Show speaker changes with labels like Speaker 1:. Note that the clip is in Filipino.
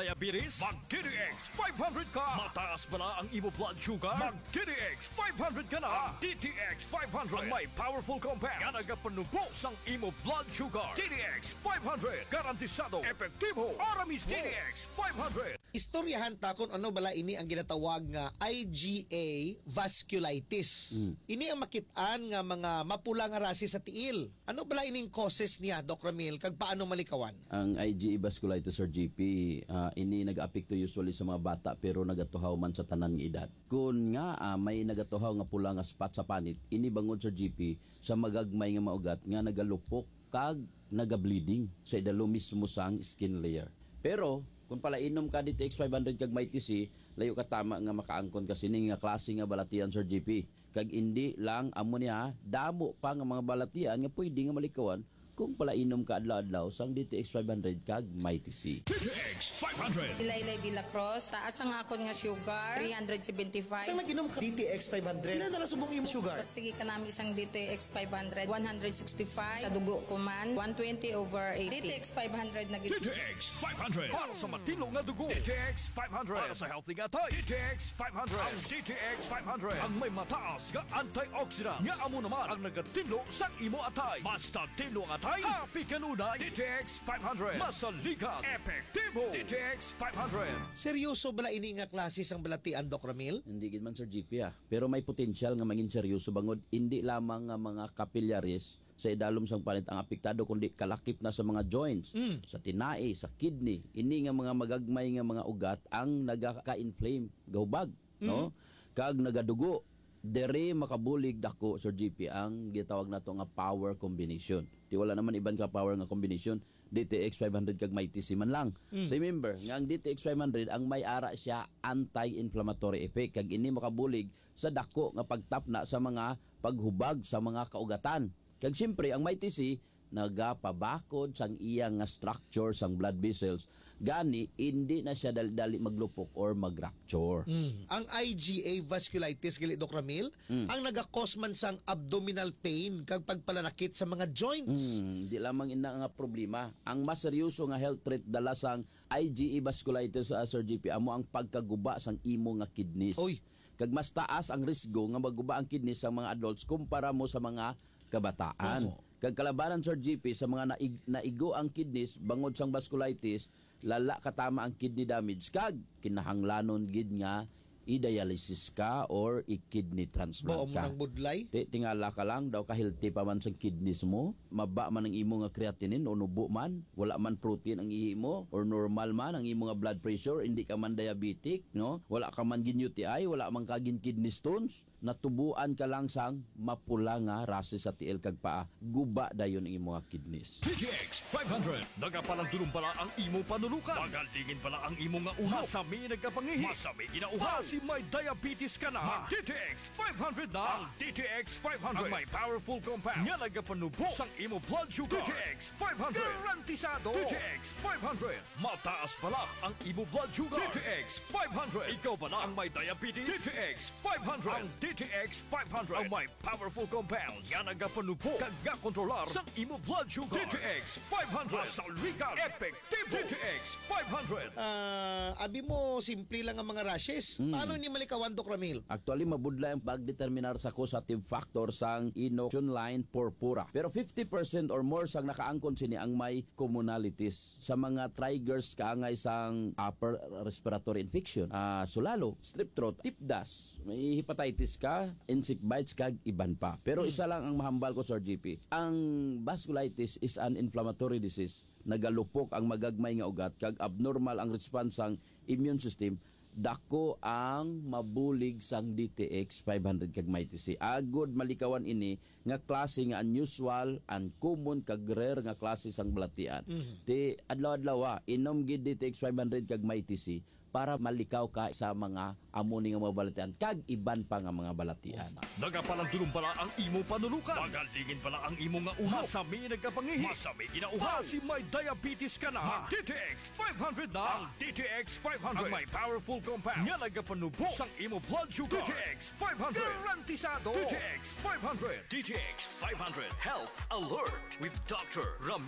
Speaker 1: diabetes? Mag-DTX 500 ka! Mataas pala ang imo blood sugar? Mag-DTX 500 ka na! DTX 500 ang may powerful compounds nga nagapanubo sang imo blood sugar. DTX 500 garantisado, epektibo, aramis. DTX 500.
Speaker 2: Istoryahan ta kung ano bala ini ang ginatawag nga IgA vasculitis. Ini ang makitaan nga mga mapula nga rasi sa tiil. Ano bala ining causes niya, Doc Ramil, kag paano malikawan?
Speaker 3: Ang IgA vasculitis or GP, ini nag-apekto usually sa mga bata pero nagatuhaw man sa tanan nga edad. Kung nga may nagatuhaw nga pula nga spot sa panit, ini bangod sa GP sa magagmay nga maugat nga nagalupok kag naga-bleeding sa idalo mismo sang skin layer. Pero kung pala inom ka DTX 500 kag may TC, layo ka tama nga makaangkon kasi ning nga klase nga balatian Sir GP. Kag hindi lang amo niya damo pa nga mga balatian nga pwede nga malikawan kung pala inom ka adlaw-adlaw sang DTX 500 kag may TC.
Speaker 1: DTX 500.
Speaker 4: Laylay de la Cruz, taas ang akon nga sugar, 375.
Speaker 2: Saan nag-inom ka DTX 500? Ilan na subong imo sugar?
Speaker 4: Pagtigi ka namin isang DTX 500, 165. Sa dugo ko man, 120/80. DTX 500 na gito.
Speaker 1: DTX 500 para sa matino nga dugo. DTX 500 para sa healthy nga tayo. DTX 500. Ang DTX 500 ang may mataas nga antioxidant nga amo naman ang nagatinlo sa imo atay. Basta tinlo ang atay, happy kanunay. DTX 500 masalikat, epektibo. DTX 500.
Speaker 2: Seryoso bala ini nga klase sang balatian, Doc Ramil?
Speaker 3: Hindi gid man Sir GP pero may potential nga maging seryoso bangod hindi lamang nga mga capillaries sa idalom sang panit ang apektado kundi kalakip na sa mga joints, sa tinai, sa kidney. Ini nga mga magagmay nga mga ugat ang nagaka-inflame, gahubag, no? Kag nagadugo. Dere makabulig dako Sir GP ang gitawag nato nga power combination. Di wala naman iban ka power nga combination. DTX 500 kag may TC man lang. Remember, nga ang DTX 500 ang may ara siya anti-inflammatory effect kag ini makabulig sa dako nga pagtapna sa mga paghubag sa mga kaugatan. Kag siyempre ang may TC nagapabakod sang iyang nga structure sang blood vessels gani hindi na siya dali maglupok or magrupture.
Speaker 2: Ang IgA vasculitis gali Doc Ramil ang naga-cause man sang abdominal pain kag pagpalanakit sa mga joints.
Speaker 3: Di lamang ina nga problema. Ang mas seryoso nga health threat dala sang IgA vasculitis sa Sir GP amo ang pagkaguba sang imo nga kidneys.
Speaker 2: Oy,
Speaker 3: kag mas taas ang risgo nga maguba ang kidneys sa mga adults kumpara mo sa mga kabataan. Kag kalabanan Sir GP sa mga naigo ang kidneys bangod sang vasculitis, lala katama ang kidney damage kag kinahanglanon gid nga i-dialysis ka or i-kidney transplant ka.
Speaker 2: Baom ng budlay?
Speaker 3: Tingala ka lang daw ka-healthy pa man sa kidneys mo, maba man ang imo nga creatinine o nubo man, wala man protein ang ihi mo or normal man ang imo nga blood pressure, hindi ka man diabetic, no? Wala ka man gin UTI, wala man ka gin kidney stones, natubuan ka lang sang mapula nga rasi sa tiil kag paa, guba dayon ang imo nga kidneys.
Speaker 1: DTX 500 nagapalandulong pala ang imo panulukan. Magalingin pala ang imo nga ulo. Masami nagkapangihi. Masami ginauhaw. Si may diabetes ka na. DTX 500 na. Ang DTX 500 ang may powerful compounds nga nagapanubo sang imo blood sugar. DTX 500 garantisado. DTX 500 mataas pala ang imo blood sugar. DTX 500 ikaw pala ang may diabetes. DTX 500 ang DTX 500 ang may powerful compounds nga nagapanubo kag kontrolar sang imo blood sugar. DTX 500 masalikat, epektibo. DTX 500.
Speaker 2: Abi mo simple lang ang mga rashes. Paano ni malikawan, Doc Ramil?
Speaker 3: Actually, mabudla ang pagdeterminar sa causative factor sang inoculation line purpura. Pero 50% or more sang nakaangkon sini ang may commonalities sa mga triggers kaangay sang upper respiratory infection. Sulalo, strep throat, tip dust, may hepatitis ka, insect bites kag iban pa. Pero isa lang ang mahambal ko Sir GP. Ang vasculitis is an inflammatory disease. Nagalupok ang magagmay nga ugat kag abnormal ang response sang immune system. Dako ang mabulig sang DTX 500 kag may TC. Agod malikawan ini nga klase nga unusual, uncommon kag rare nga klase sang balatian. Ti adlaw-adlaw inom gid DTX 500 kag may TC para malikaw ka sa mga amuni nga mga balatian kag iban pa nga mga balatian.
Speaker 1: Nagapalandulong pala ang imo panulukan. Magalingin pala ang imo nga ulo. Masami nagkapangihi. Masami ginauhaw. Si may diabetes ka na. DTX 500 na. Ang DTX 500 ang may powerful compounds nga nagapanubo sang imo blood sugar. DTX 500 garantisado. DTX 500. DTX 500 Health Alert with Dr. Ramil